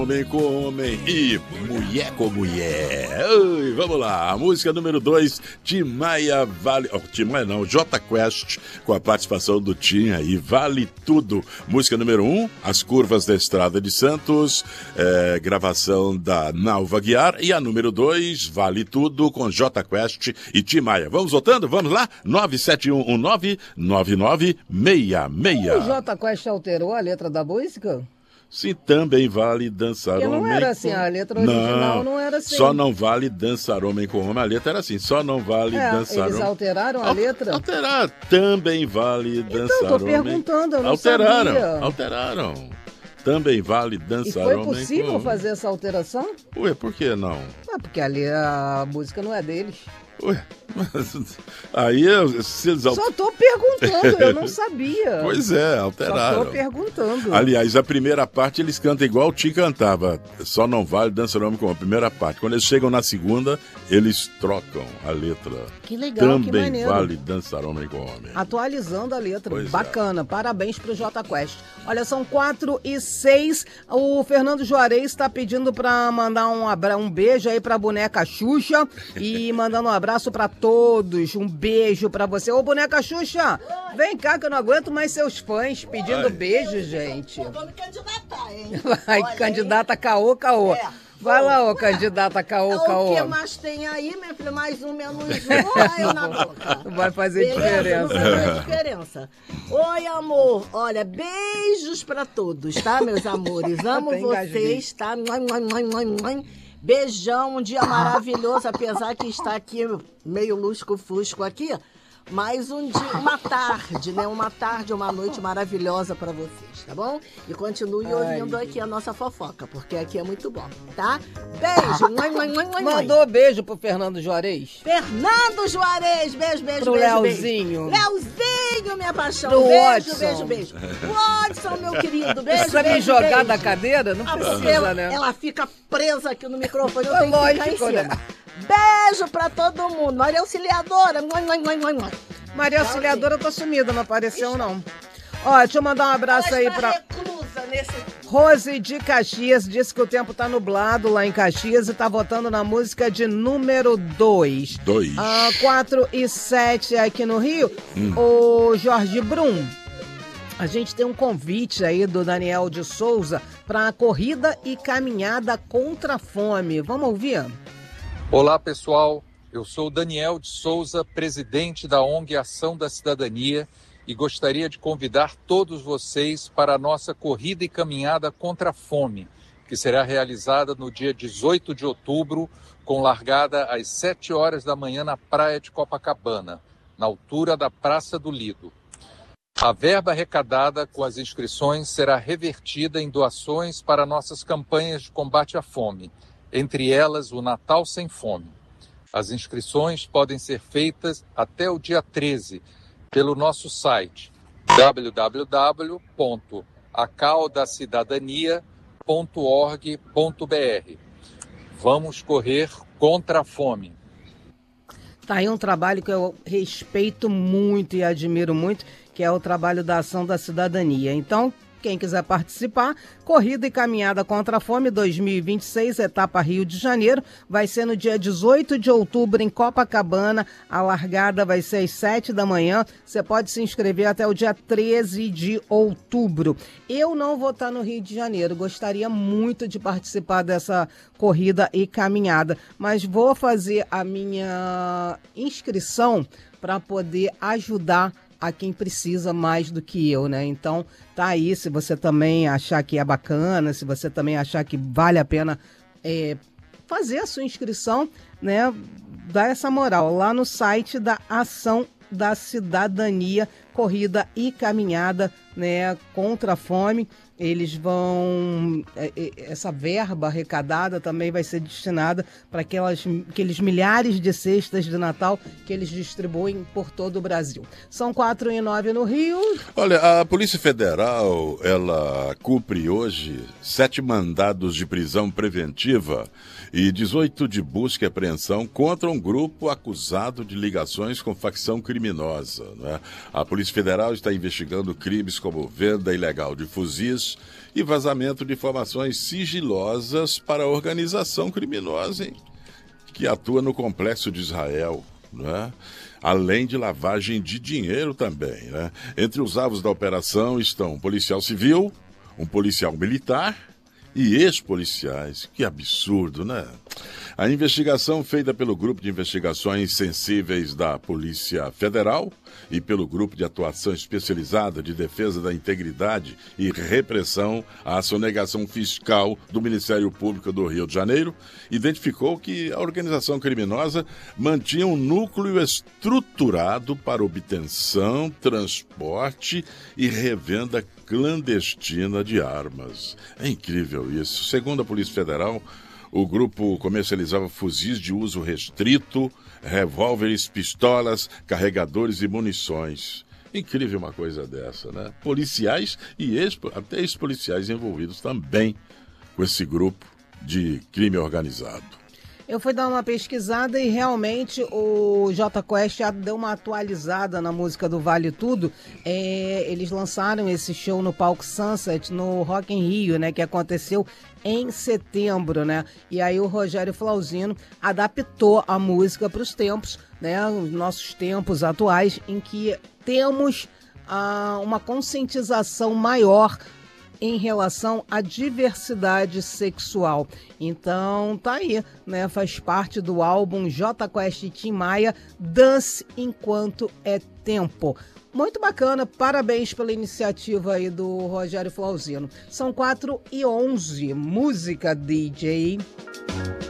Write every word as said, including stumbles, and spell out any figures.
Homem com homem e mulher com mulher. Oi, vamos lá, a música número dois, Tim Maia, vale... Oh, Tim Maia não, Jota Quest, com a participação do Tim aí, Vale Tudo. Música número um, As Curvas da Estrada de Santos, é, gravação da Nalva Guiar. E a número dois, Vale Tudo, com Jota Quest e Tim Maia. Vamos voltando? Vamos lá? nove sete um um nove nove nove seis seis. O Jota Quest alterou a letra da música? Sim, também vale dançar Porque homem não era com... assim, a letra original não, não era assim. Só não vale dançar homem com homem. A letra era assim, só não vale é, dançar eles homem... alteraram a Al- letra? Alteraram, também vale dançar Então, tô homem... perguntando, eu não alteraram, sabia. Alteraram, também vale E dançar foi homem possível com... fazer essa alteração? Ué, por que não? Ah, porque ali a música não é deles. Ué, mas aí eu- se eles al- Só tô perguntando, eu não sabia. Pois é, Só alteraram. tô perguntando. Aliás, a primeira parte eles cantam igual o Tim cantava. Só não vale dançar homem com homem. A primeira parte. Quando eles chegam na segunda, eles trocam a letra. Que legal, que Também maneiro. vale dançar homem com homem. Atualizando a letra. Pois é. Bacana. Parabéns pro Jota Quest. Olha, são quatro e seis. O Fernando Juarez está pedindo para mandar um, abra... um beijo aí pra boneca Xuxa e mandando um abraço para todos. Um beijo para você. Ô, boneca Xuxa, vem cá que eu não aguento mais seus fãs pedindo Ai. beijo, gente. Vou me candidatar, hein? Vai, Olha, candidata caô, caô. É. Vai lá, ô, candidata caô, O que caô. mais tem aí, minha filha? Mais um, menos um, aí na boca. Vai fazer Beleza? diferença. Não vai fazer diferença. Oi, amor. Olha, beijos pra todos, tá, meus amores? Amo Até engasguei. vocês, tá? Beijão, um dia maravilhoso, apesar que está aqui meio lusco-fusco aqui. Mais um dia, uma tarde, né? Uma tarde, uma noite maravilhosa pra vocês, tá bom? E continue Ai, ouvindo aqui a nossa fofoca, porque aqui é muito bom, tá? Beijo! Mãe, mãe, mãe, mãe, mãe. Mandou beijo pro Fernando Juarez? Fernando Juarez, beijo, beijo, Pro beijo, Leozinho. beijo. Leozinho, minha paixão. Pro beijo, Watson. beijo, beijo. Watson, meu querido, beijo, Precisa me beijo, jogar beijo. da cadeira? Não Ah, precisa, ela, né? ela fica presa aqui no microfone, eu É tenho que ficar em lógico, cima. né? Beijo pra todo mundo. Maria Auxiliadora. Mãe, mãe, mãe, mãe, mãe. Maria Auxiliadora tá sumida, não apareceu não. Ó, deixa eu mandar um abraço Ela aí está pra reclusa nesse... Rose de Caxias, disse que o tempo tá nublado lá em Caxias e tá votando na música de número dois. Dois. Ah, quatro e sete aqui no Rio. O Jorge Brum, a gente tem um convite aí do Daniel de Souza para a corrida e caminhada contra a fome. Vamos ouvir? Olá, pessoal. Eu sou Daniel de Souza, presidente da O N G Ação da Cidadania, e gostaria de convidar todos vocês para a nossa corrida e caminhada contra a fome, que será realizada no dia dezoito de outubro, com largada às sete horas da manhã na praia de Copacabana, na altura da Praça do Lido. A verba arrecadada com as inscrições será revertida em doações para nossas campanhas de combate à fome, entre elas o Natal Sem Fome. As inscrições podem ser feitas até o dia treze pelo nosso site w w w ponto a cauda cidadania ponto org ponto b r. Vamos correr contra a fome. Tá aí um trabalho que eu respeito muito e admiro muito, que é o trabalho da Ação da Cidadania. Então, quem quiser participar, Corrida e Caminhada contra a Fome dois mil e vinte e seis, etapa Rio de Janeiro, vai ser no dia dezoito de outubro em Copacabana, a largada vai ser às sete da manhã, você pode se inscrever até o dia treze de outubro. Eu não vou estar no Rio de Janeiro, gostaria muito de participar dessa corrida e caminhada, mas vou fazer a minha inscrição para poder ajudar a quem precisa mais do que eu, né? Então, tá aí, se você também achar que é bacana, se você também achar que vale a pena é, fazer a sua inscrição, né? Dá essa moral lá no site da Ação da Cidadania, corrida e caminhada, né, contra a fome. Eles vão, essa verba arrecadada também vai ser destinada para aquelas, aqueles milhares de cestas de Natal que eles distribuem por todo o Brasil. São quatro e nove no Rio. Olha, a Polícia Federal, ela cumpre hoje sete mandados de prisão preventiva e dezoito de busca e apreensão contra um grupo acusado de ligações com facção criminosa, né? A Polícia Federal está investigando crimes como venda ilegal de fuzis, anos e vazamento de informações sigilosas para a organização criminosa, hein? Que atua no Complexo de Israel, né? Além de lavagem de dinheiro também, né? Entre os alvos da operação estão um policial civil, um policial militar e ex-policiais. Que absurdo, né? A investigação feita pelo Grupo de Investigações Sensíveis da Polícia Federal e pelo Grupo de Atuação Especializada de Defesa da Integridade e Repressão à Sonegação Fiscal do Ministério Público do Rio de Janeiro identificou que a organização criminosa mantinha um núcleo estruturado para obtenção, transporte e revenda clandestina de armas. É incrível isso. Segundo a Polícia Federal, o grupo comercializava fuzis de uso restrito, revólveres, pistolas, carregadores e munições. Incrível uma coisa dessa, né? Policiais e ex, até ex-policiais envolvidos também com esse grupo de crime organizado. Eu fui dar uma pesquisada e realmente o Jota Quest já deu uma atualizada na música do Vale Tudo. É, eles lançaram esse show no palco Sunset, no Rock in Rio, né, que aconteceu em setembro, né? E aí o Rogério Flauzino adaptou a música para os tempos, né, os nossos tempos atuais, em que temos ah, uma conscientização maior em relação à diversidade sexual. Então, tá aí, né? Faz parte do álbum Jota Quest e Tim Maia, Dance Enquanto é Tempo. Muito bacana, parabéns pela iniciativa aí do Rogério Flauzino. São quatro e onze, música D J.